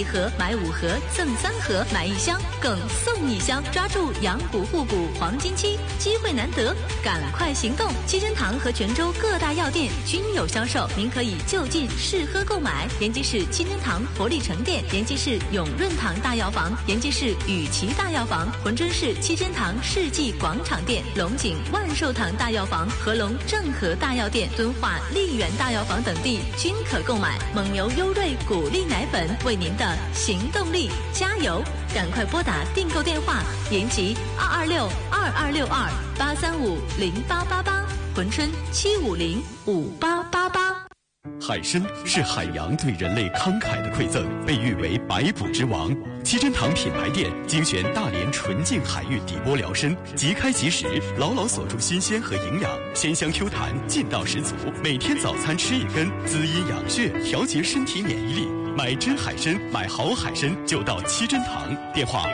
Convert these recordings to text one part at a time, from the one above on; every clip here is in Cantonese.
1盒买5盒赠3盒，买1箱更送1箱，抓住养补护补黄金期，机会难得，赶快行动！七珍堂和泉州各大药店均有销售，您可以就近试喝购买。延吉市七珍堂活力城店、延吉市永润堂大药房、延吉市雨琦大药房、珲春市七珍堂世纪广场店、龙井万寿堂大药房、合龙正和大药店、敦化丽园大药房等地均可购买。蒙牛优瑞谷粒奶粉为您的行动力加油！赶快拨打订购电话：延吉226-2262-835-0888，珲春750-5888。 海参是海洋对人类慷慨的馈赠，被誉为百补之王。七珍堂品牌店精选大连纯净海域底波疗参，即开即食，牢牢锁住新鲜和营养，鲜香 Q 弹，劲道十足。每天早餐吃1根，滋阴养血，调节身体免疫力。买真海参，买好海参就到七珍堂。电话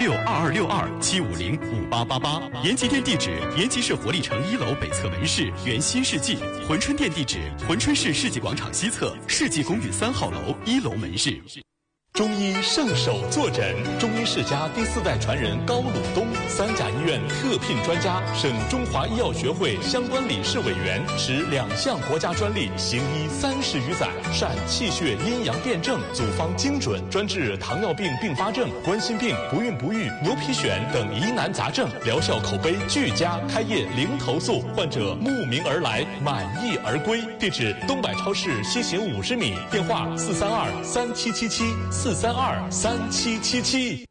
226-2262-750-5888。延吉店地址：延吉市活力城1楼北侧门市原新世纪。珲春店地址：珲春市世纪广场西侧世纪公寓3号楼1楼门市。 中医圣手坐诊，中医世家第4代传人高鲁东，3甲医院特聘专家，省中华医药学会相关理事委员，持2项国家专利，行医30余载，善气血阴阳辩证，组方精准，专治糖尿病并发症、冠心病、不孕不育、牛皮癣等疑难杂症，疗效口碑俱佳，开业零投诉，患者慕名而来，满意而归。地址：东百超市西行50米，电话432-3777。432-3777。